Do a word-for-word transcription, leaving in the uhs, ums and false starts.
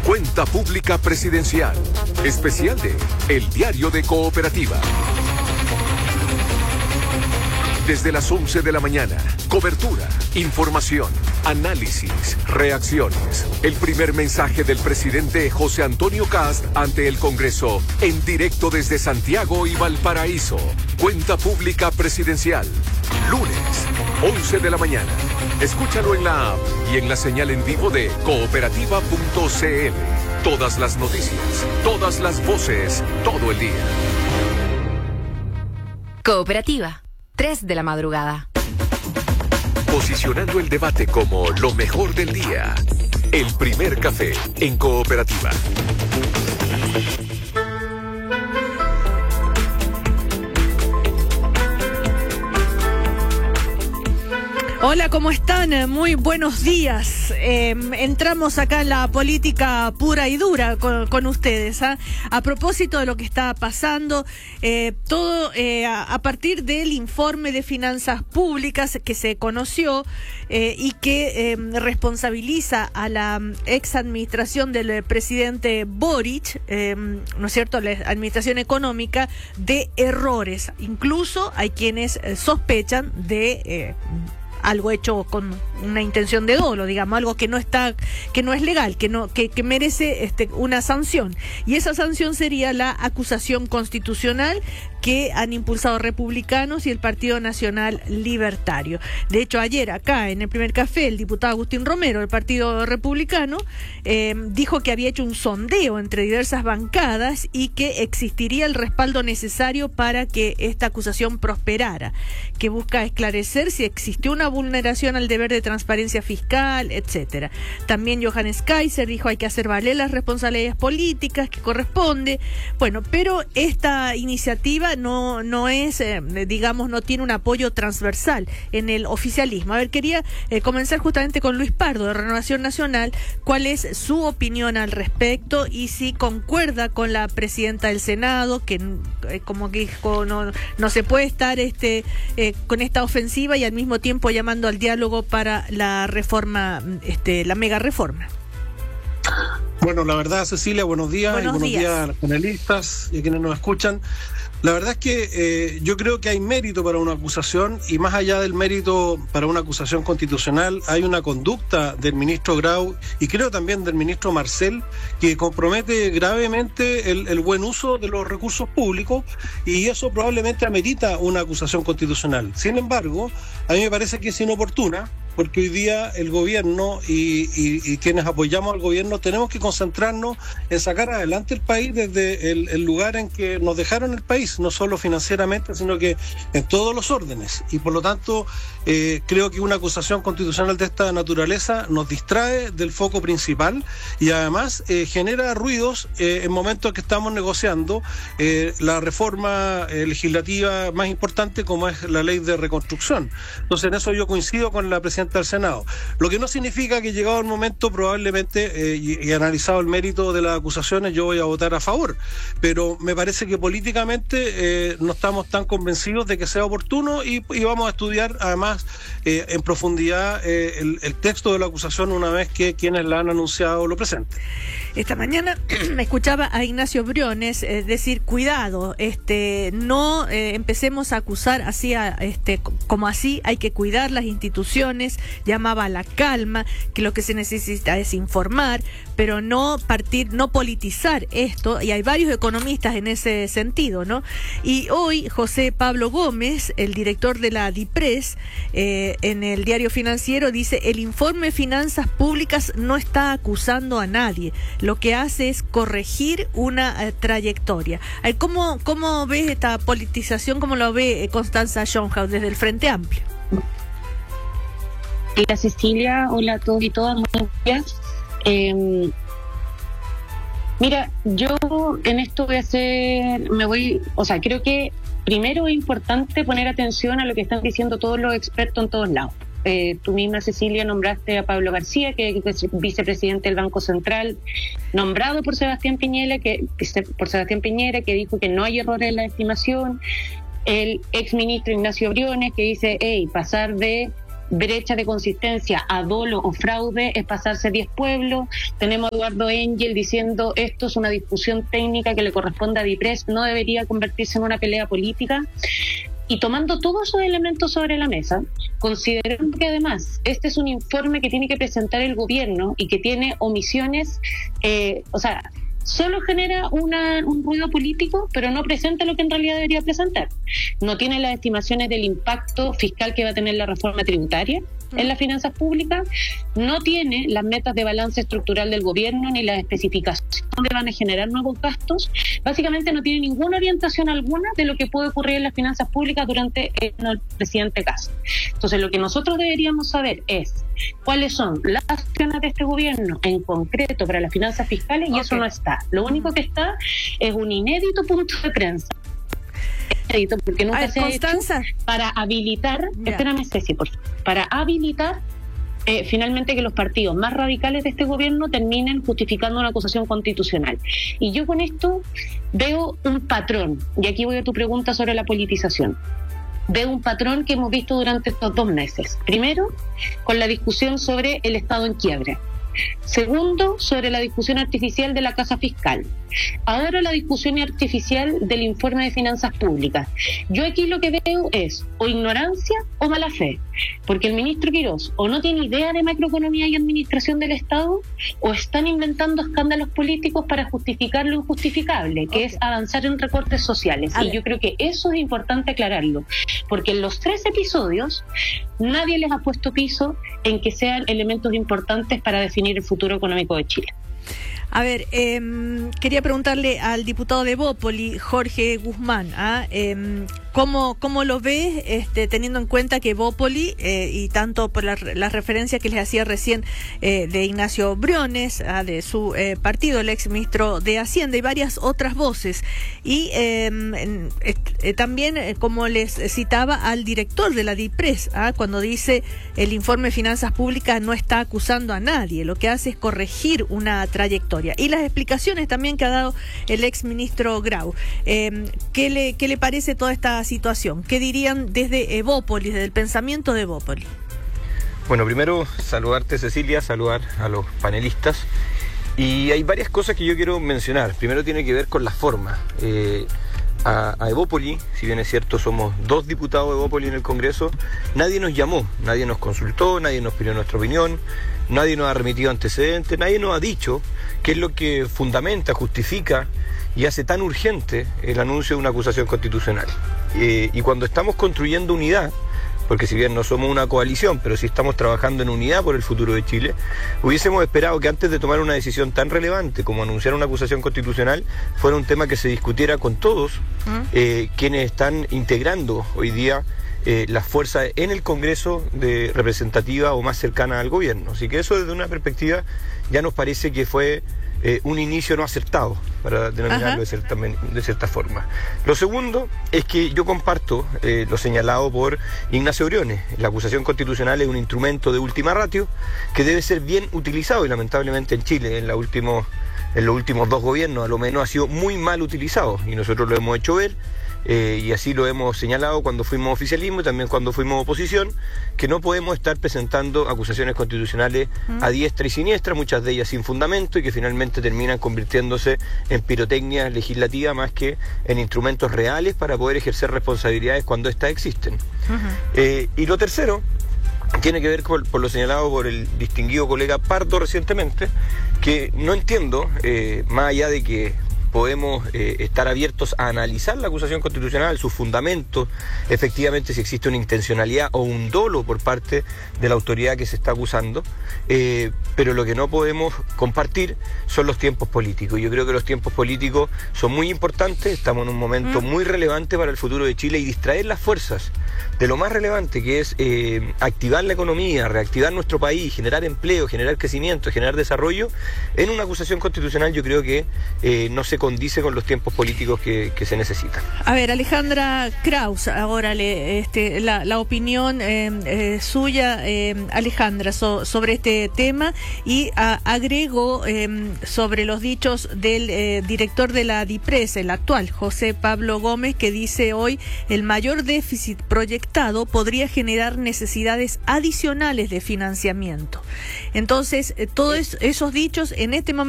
Cuenta Pública Presidencial. Especial de El Diario de Cooperativa. Desde las once de la mañana, cobertura, información, análisis, reacciones. El primer mensaje del presidente José Antonio Kast ante el Congreso, en directo desde Santiago y Valparaíso. Cuenta Pública Presidencial. Lunes, once de la mañana. Escúchalo en la app y en la señal en vivo de cooperativa punto c l. Todas las noticias, todas las voces, todo el día. Cooperativa. tres de la madrugada. Posicionando el debate como lo mejor del día. El primer café en Cooperativa. Hola, ¿cómo están? Muy buenos días. Eh, entramos acá en la política pura y dura con, con ustedes, ¿eh? A propósito de lo que está pasando, eh, todo eh, a, a partir del informe de finanzas públicas que se conoció eh, y que eh, responsabiliza a la ex administración del presidente Boric, eh, ¿no es cierto?, la administración económica, de errores. Incluso hay quienes eh, sospechan de Eh, algo hecho con una intención de dolo, digamos, algo que no está, que no es legal, que no, que, que merece este, una sanción. Y esa sanción sería la acusación constitucional que han impulsado republicanos y el Partido Nacional Libertario. De hecho, ayer acá en el primer café, el diputado Agustín Romero del Partido Republicano eh, dijo que había hecho un sondeo entre diversas bancadas y que existiría el respaldo necesario para que esta acusación prosperara, que busca esclarecer si existió una vulneración al deber de transparencia fiscal, etcétera. También Johannes Kaiser dijo hay que hacer valer las responsabilidades políticas que corresponde. Bueno, pero esta iniciativa no no es, eh, digamos, no tiene un apoyo transversal en el oficialismo. A ver, quería eh, comenzar justamente con Luis Pardo de Renovación Nacional, cuál es su opinión al respecto y si concuerda con la presidenta del Senado, que eh, como que dijo, no, no se puede estar este eh, con esta ofensiva y al mismo tiempo llamando al diálogo para la reforma, este, la mega reforma. Bueno, la verdad, Cecilia, buenos días. Buenos y buenos días. días a los panelistas y a quienes nos escuchan. La verdad es que eh, yo creo que hay mérito para una acusación y más allá del mérito para una acusación constitucional, hay una conducta del ministro Grau y creo también del ministro Marcel que compromete gravemente el, el buen uso de los recursos públicos y eso probablemente amerita una acusación constitucional. Sin embargo, a mí me parece que es inoportuna porque hoy día el gobierno y, y, y quienes apoyamos al gobierno tenemos que concentrarnos en sacar adelante el país desde el, el lugar en que nos dejaron el país, no solo financieramente, sino que en todos los órdenes. Y por lo tanto, eh, creo que una acusación constitucional de esta naturaleza nos distrae del foco principal y además eh, genera ruidos eh, en momentos que estamos negociando eh, la reforma eh, legislativa más importante como es la ley de reconstrucción. Entonces, en eso yo coincido con la presidenta del Senado. Lo que no significa que llegado el momento probablemente, eh, y, y analizado el mérito de las acusaciones, yo voy a votar a favor. Pero me parece que políticamente eh, no estamos tan convencidos de que sea oportuno y, y vamos a estudiar además eh, en profundidad eh, el, el texto de la acusación una vez que quienes la han anunciado lo presenten. Esta mañana me escuchaba a Ignacio Briones eh, decir, cuidado, este, no eh, empecemos a acusar así, a, este, como así, hay que cuidar las instituciones, llamaba a la calma, que lo que se necesita es informar, pero no partir, no politizar esto, y hay varios economistas en ese sentido, ¿no? Y hoy José Pablo Gómez, el director de la DIPRES, eh, en el Diario Financiero dice, el informe de finanzas públicas no está acusando a nadie, lo que hace es corregir una eh, trayectoria. Eh, ¿Cómo, ¿Cómo ves esta politización? ¿Cómo lo ve eh, Constanza Schoenhaus desde el Frente Amplio? Hola Cecilia, hola a todos y todas, buenos días. Eh, mira, yo en esto voy a hacer, me voy, o sea, creo que primero es importante poner atención a lo que están diciendo todos los expertos en todos lados. Eh, tú misma, Cecilia, nombraste a Pablo García, que es vicepresidente del Banco Central, nombrado por Sebastián Piñera, que por Sebastián Piñera, que dijo que no hay errores en la estimación. El exministro Ignacio Briones, que dice, hey, pasar de brecha de consistencia a dolo o fraude es pasarse diez pueblos. Tenemos a Eduardo Engel diciendo esto es una discusión técnica que le corresponde a DIPRES, no debería convertirse en una pelea política. Y tomando todos esos elementos sobre la mesa, considerando que además este es un informe que tiene que presentar el gobierno y que tiene omisiones, eh, o sea, solo genera una, un ruido político, pero no presenta lo que en realidad debería presentar. No tiene las estimaciones del impacto fiscal que va a tener la reforma tributaria en las finanzas públicas, no tiene las metas de balance estructural del gobierno ni las especificaciones donde van a generar nuevos gastos. Básicamente no tiene ninguna orientación alguna de lo que puede ocurrir en las finanzas públicas durante el presidente Kast. Entonces lo que nosotros deberíamos saber es cuáles son las acciones de este gobierno en concreto para las finanzas fiscales, y okay. Eso no está. Lo único que está es un inédito punto de prensa, porque nunca ver, se Constanza. ha hecho para habilitar, yeah. espérame Ceci, por favor, para habilitar eh, finalmente que los partidos más radicales de este gobierno terminen justificando una acusación constitucional. Y yo con esto veo un patrón, y aquí voy a tu pregunta sobre la politización. Veo un patrón que hemos visto durante estos dos meses. Primero, con la discusión sobre el Estado en quiebre. Segundo, sobre la discusión artificial de la casa fiscal. Ahora la discusión artificial del informe de finanzas públicas. Yo aquí lo que veo es o ignorancia o mala fe, porque el ministro Quirós o no tiene idea de macroeconomía y administración del Estado, o están inventando escándalos políticos para justificar lo injustificable, que okay. es avanzar en recortes sociales. Y yo creo que eso es importante aclararlo, porque en los tres episodios nadie les ha puesto piso en que sean elementos importantes para definir el futuro económico de Chile. A ver, eh, quería preguntarle al diputado de Evópoli, Jorge Guzmán, ¿ah? eh, ¿cómo, ¿cómo lo ves, este, teniendo en cuenta que Evópoli, eh, y tanto por la, la referencia que les hacía recién eh, de Ignacio Briones, ¿ah? de su eh, partido, el ex ministro de Hacienda, y varias otras voces, y eh, eh, también, eh, como les citaba, al director de la DIPRES, ¿ah? cuando dice el informe de finanzas públicas no está acusando a nadie, lo que hace es corregir una trayectoria. Y las explicaciones también que ha dado el ex ministro Grau. Eh, ¿qué, le, ¿Qué le parece toda esta situación? ¿Qué dirían desde Evópoli, desde el pensamiento de Evópoli? Bueno, primero saludarte, Cecilia, saludar a los panelistas. Y hay varias cosas que yo quiero mencionar. Primero tiene que ver con la forma. Eh, a, a Evópoli, si bien es cierto, somos dos diputados de Evópoli en el Congreso, nadie nos llamó, nadie nos consultó, nadie nos pidió nuestra opinión, nadie nos ha remitido antecedentes, nadie nos ha dicho qué es lo que fundamenta, justifica y hace tan urgente el anuncio de una acusación constitucional. Eh, y cuando estamos construyendo unidad, porque si bien no somos una coalición, pero sí estamos trabajando en unidad por el futuro de Chile, hubiésemos esperado que antes de tomar una decisión tan relevante como anunciar una acusación constitucional, fuera un tema que se discutiera con todos eh, quienes están integrando hoy día eh, las fuerzas en el Congreso de representativa o más cercana al gobierno. Así que eso desde una perspectiva ya nos parece que fue Eh, un inicio no acertado, para denominarlo de cierta, de cierta forma. Lo segundo es que yo comparto eh, lo señalado por Ignacio Briones. La acusación constitucional es un instrumento de última ratio que debe ser bien utilizado, y lamentablemente en Chile en, la último, en los últimos dos gobiernos a lo menos ha sido muy mal utilizado, y nosotros lo hemos hecho ver. Eh, y así lo hemos señalado cuando fuimos oficialismo y también cuando fuimos oposición, que no podemos estar presentando acusaciones constitucionales mm. a diestra y siniestra, muchas de ellas sin fundamento, y que finalmente terminan convirtiéndose en pirotecnia legislativa más que en instrumentos reales para poder ejercer responsabilidades cuando éstas existen. Uh-huh. Eh, y lo tercero tiene que ver con, por lo señalado por el distinguido colega Pardo recientemente, que no entiendo, eh, más allá de que podemos eh, estar abiertos a analizar la acusación constitucional, sus fundamentos, efectivamente si existe una intencionalidad o un dolo por parte de la autoridad que se está acusando, eh, pero lo que no podemos compartir son los tiempos políticos. Yo creo que los tiempos políticos son muy importantes, estamos en un momento muy relevante para el futuro de Chile, y distraer las fuerzas de lo más relevante, que es eh, activar la economía, reactivar nuestro país, generar empleo, generar crecimiento, generar desarrollo, en una acusación constitucional yo creo que eh, no se condice con los tiempos políticos que, que se necesitan. A ver, Alejandra Kraus, ahora le, este, la, la opinión eh, eh, suya, eh, Alejandra, so, sobre este tema, y a, agrego eh, sobre los dichos del eh, director de la DIPRES, el actual, José Pablo Gómez, que dice hoy el mayor déficit proyectado podría generar necesidades adicionales de financiamiento. Entonces, eh, todos esos dichos en este momento